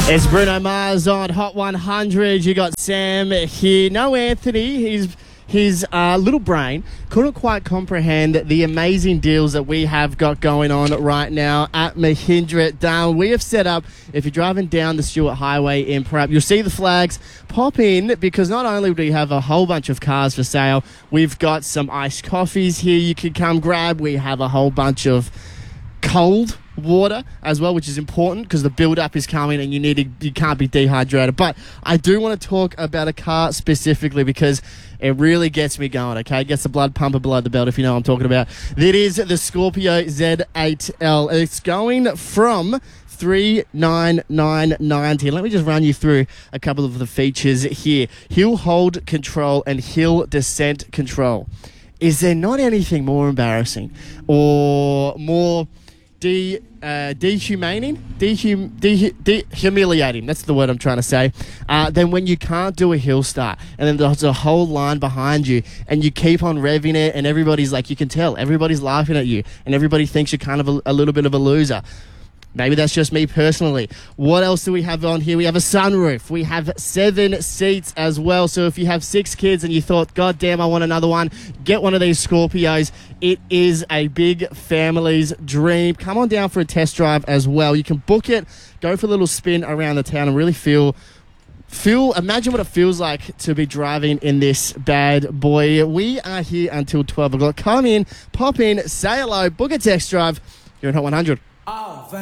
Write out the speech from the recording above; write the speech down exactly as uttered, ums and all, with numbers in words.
It's Bruno Mars on Hot one hundred. You got Sam here. No Anthony. He's his uh, little brain couldn't quite comprehend the amazing deals that we have got going on right now at Mahindra Down. We have set up, if you're driving down the Stewart Highway in Prep, you'll see the flags. Pop in, because not only do we have a whole bunch of cars for sale, we've got some iced coffees here you can come grab. We have a whole bunch of cold water as well, which is important because the build-up is coming and you need to, you can't be dehydrated. But I do want to talk about a car specifically because it really gets me going, okay? It gets the blood pumping below the belt, if you know what I'm talking about. It is the Scorpio Z eight L. It's going from three nine nine ninety. Let me just run you through a couple of the features here. Hill hold control and hill descent control. Is there not anything more embarrassing or more De, uh, dehumaning, dehum, de, dehumiliating, that's the word I'm trying to say, uh, then when you can't do a hill start and then there's a whole line behind you and you keep on revving it and everybody's like, you can tell, everybody's laughing at you and everybody thinks you're kind of a, a little bit of a loser. Maybe that's just me personally. What else do we have on here? We have a sunroof. We have seven seats as well. So if you have six kids and you thought, God damn, I want another one, get one of these Scorpios. It is a big family's dream. Come on down for a test drive as well. You can book it, go for a little spin around the town and really feel... Feel, imagine what it feels like to be driving in this bad boy. We are here until twelve o'clock. Come in, pop in, say hello, book a test drive. You're in Hot one hundred. Oh,